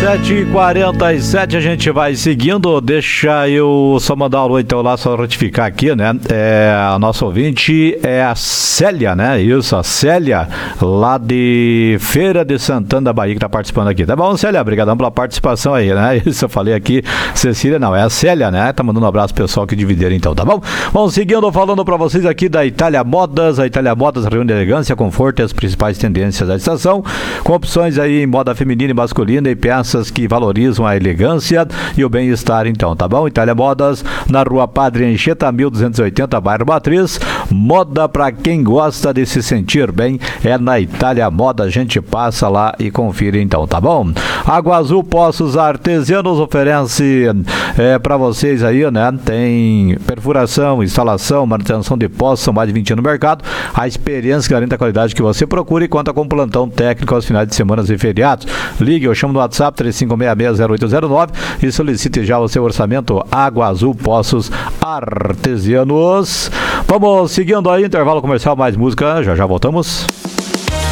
7h47, a gente vai seguindo. Deixa eu só mandar um alô então lá, só ratificar aqui, né? A nossa ouvinte é a Célia, né? Isso, a Célia, lá de Feira de Santana da Bahia, que tá participando aqui. Tá bom, Célia? Obrigadão pela participação aí, né? Isso eu falei aqui, Cecília, não, é a Célia, né? Tá mandando um abraço pro pessoal que dividiram então, tá bom? Bom, seguindo, falando pra vocês aqui da Itália Modas. A Itália Modas reúne elegância, conforto e as principais tendências da estação, com opções aí em moda feminina e masculina e peças que valorizam a elegância e o bem-estar então, tá bom? Itália Modas, na Rua Padre Anchieta, 1280, bairro Matriz. Moda pra quem gosta de se sentir bem é na Itália Moda. A gente passa lá e confira então, tá bom? Água Azul Poços Artesianos oferece pra vocês aí, né? Tem perfuração, instalação, manutenção de poços, são mais de 20 anos no mercado. A experiência garante a qualidade que você procura e conta com plantão técnico aos finais de semana e feriados. Ligue ou chame no WhatsApp 3566-0809 e solicite já o seu orçamento. Água Azul Poços Artesianos. Vamos seguindo aí, intervalo comercial, mais música, já voltamos.